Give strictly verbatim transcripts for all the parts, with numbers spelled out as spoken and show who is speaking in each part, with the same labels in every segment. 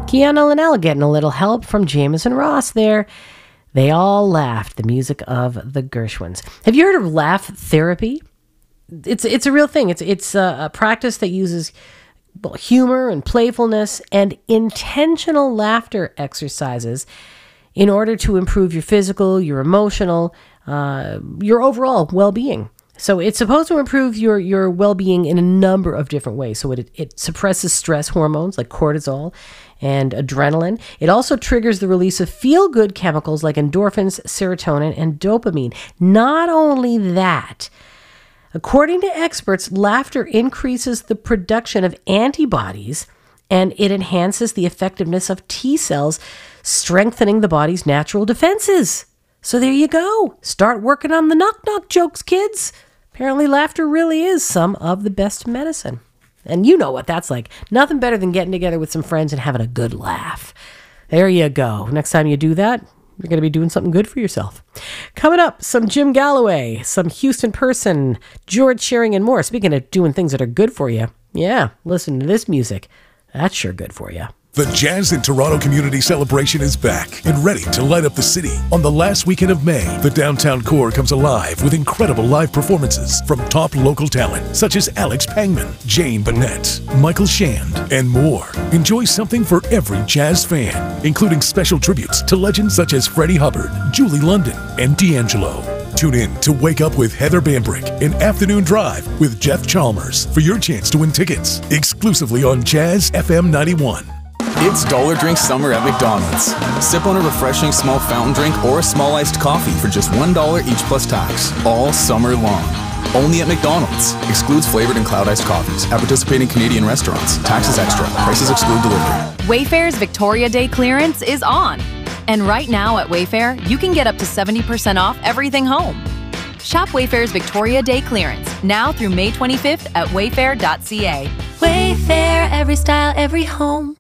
Speaker 1: Kiana Linnell getting a little help from Jameson Ross there. They all laughed, the music of the Gershwins. Have you heard of laugh therapy? It's it's a real thing. It's it's a, a practice that uses well, humor and playfulness and intentional laughter exercises in order to improve your physical, your emotional, uh, your overall well-being. So it's supposed to improve your, your well-being in a number of different ways. So it, it suppresses stress hormones like cortisol and adrenaline. It also triggers the release of feel-good chemicals like endorphins, serotonin, and dopamine. Not only that, according to experts, laughter increases the production of antibodies and it enhances the effectiveness of T cells, strengthening the body's natural defenses. So there you go. Start working on the knock-knock jokes, kids. Apparently laughter really is some of the best medicine. And you know what that's like. Nothing better than getting together with some friends and having a good laugh. There you go. Next time you do that, you're going to be doing something good for yourself. Coming up, some Jim Galloway, some Houston Person, George Shearing, and more. Speaking of doing things that are good for you, yeah, listen to this music. That's sure good for you.
Speaker 2: The Jazz in Toronto Community Celebration is back and ready to light up the city. On the last weekend of May, the downtown core comes alive with incredible live performances from top local talent such as Alex Pangman, Jane Bennett, Michael Shand, and more. Enjoy something for every jazz fan, including special tributes to legends such as Freddie Hubbard, Julie London, and D'Angelo. Tune in to Wake Up with Heather Bambrick and Afternoon Drive with Jeff Chalmers for your chance to win tickets exclusively on Jazz F M ninety-one.
Speaker 3: It's Dollar Drink Summer at McDonald's. Sip on a refreshing small fountain drink or a small iced coffee for just one dollar each plus tax, all summer long. Only at McDonald's. Excludes flavored and cloud iced coffees at participating Canadian restaurants. Taxes extra. Prices exclude delivery.
Speaker 4: Wayfair's Victoria Day clearance is on. And right now at Wayfair, you can get up to seventy percent off everything home. Shop Wayfair's Victoria Day clearance now through May twenty-fifth at wayfair dot c a.
Speaker 5: Wayfair, every style, every home.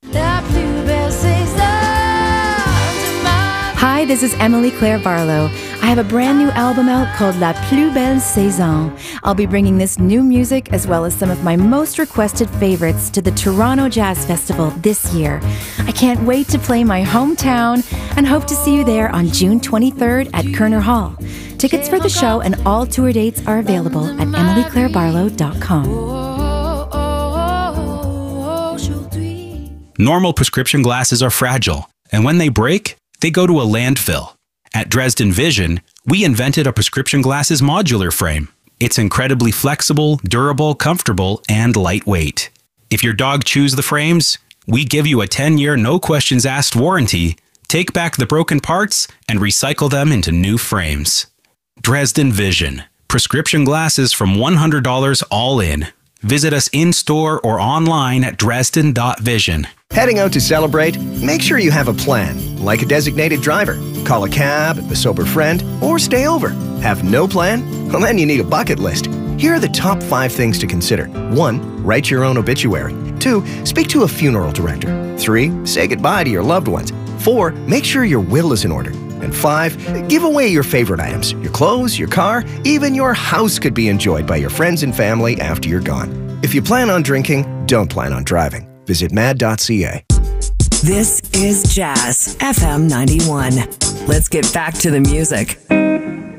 Speaker 6: Hi, this is Emily Claire Barlow. I have a brand new album out called La Plus Belle Saison. I'll be bringing this new music as well as some of my most requested favorites to the Toronto Jazz Festival this year. I can't wait to play my hometown and hope to see you there on June twenty-third at Kerner Hall. Tickets for the show and all tour dates are available at emily claire barlow dot com.
Speaker 7: Normal prescription glasses are fragile, and when they break, they go to a landfill. At Dresden Vision, we invented a prescription glasses modular frame. It's incredibly flexible, durable, comfortable, and lightweight. If your dog chews the frames, we give you a ten-year no-questions-asked warranty, take back the broken parts, and recycle them into new frames. Dresden Vision. Prescription glasses from one hundred dollars all in. Visit us in-store or online at dresden dot vision.
Speaker 8: Heading out to celebrate? Make sure you have a plan, like a designated driver. Call a cab, a sober friend, or stay over. Have no plan? Well, then you need a bucket list. Here are the top five things to consider. One, write your own obituary. Two, speak to a funeral director. Three, say goodbye to your loved ones. Four, make sure your will is in order. And five, give away your favorite items. Your clothes, your car, even your house could be enjoyed by your friends and family after you're gone. If you plan on drinking, don't plan on driving. Visit mad dot c a.
Speaker 9: This is Jazz F M ninety-one. Let's get back to the music.